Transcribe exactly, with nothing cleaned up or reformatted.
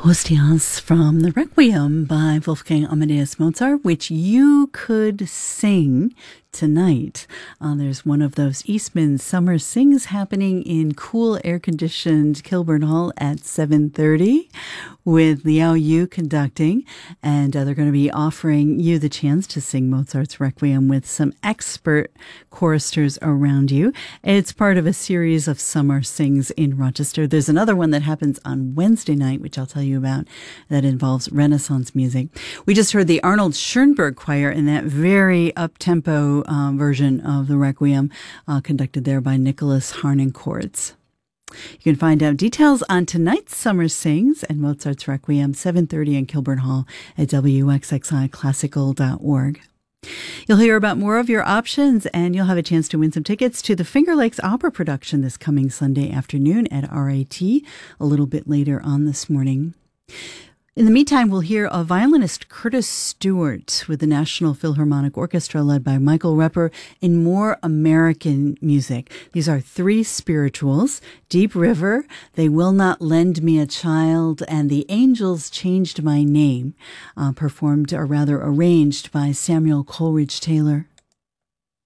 Hostias from the Requiem by Wolfgang Amadeus Mozart, which you could sing tonight. Uh, there's one of those Eastman Summer Sings happening in cool, air-conditioned Kilburn Hall at seven thirty with Liao Yu conducting, and uh, they're going to be offering you the chance to sing Mozart's Requiem with some expert choristers around you. It's part of a series of Summer Sings in Rochester. There's another one that happens on Wednesday night, which I'll tell you about, that involves Renaissance music. We just heard the Arnold Schoenberg Choir in that very up-tempo Uh, version of the Requiem, uh, conducted there by Nicholas Harnoncourts. You can find out details on tonight's Summer Sings and Mozart's Requiem, seven thirty in Kilburn Hall at W X X I classical dot org. You'll hear about more of your options, and you'll have a chance to win some tickets to the Finger Lakes Opera production this coming Sunday afternoon at R A T a little bit later on this morning. In the meantime, we'll hear a violinist, Curtis Stewart, with the National Philharmonic Orchestra led by Michael Repper in more American music. These are three spirituals: Deep River, They Will Not Lend Me a Child, and The Angels Changed My Name, uh, performed, or rather arranged, by Samuel Coleridge Taylor.